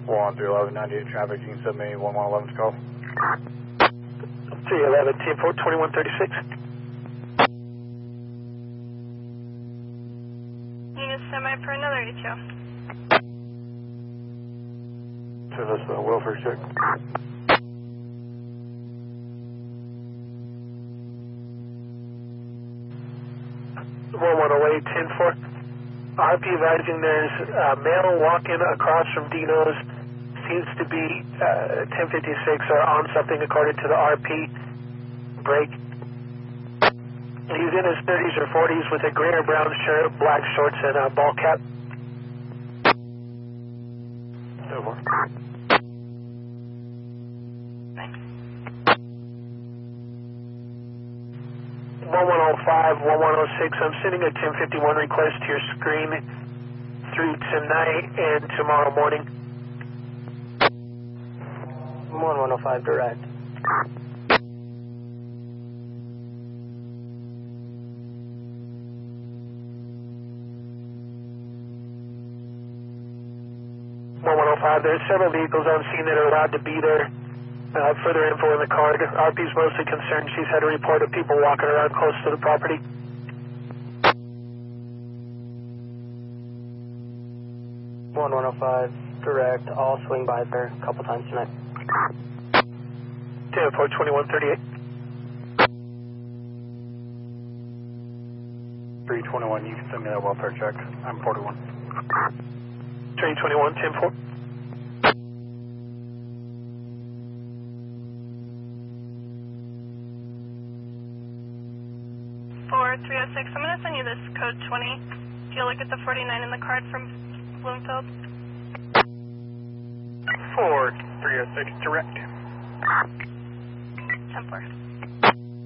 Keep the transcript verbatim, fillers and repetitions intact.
one three eleven ninety-eight traffic, you can send me one one eleven's call. three eleven, ten four, twenty-one thirty-six. Unit semi for another A T O. Send us a welfare check. one one oh eight, ten four. R P advising there's a male walking across from Dino's. Seems to be uh, ten fifty-six or on something according to the R P. Break. He's in his thirties or forties with a gray or brown shirt, black shorts, and a ball cap. Over. Thanks. one one oh five, one one oh six, I'm sending a ten fifty-one request to your screen through tonight and tomorrow morning. one one oh five direct. one one oh five, there's several vehicles on scene that are allowed to be there. Uh, further info in the card. R P's mostly concerned. She's had a report of people walking around close to the property. one one oh five direct. I'll swing by there a couple times tonight. ten four, twenty-one thirty-eight. three twenty-one, you can send me that welfare check. I'm forty-one. three twenty-one, ten four. four three oh six, I'm going to send you this code twenty. If you look at the forty-nine in the card from Bloomfield. four three oh six, direct. ten four.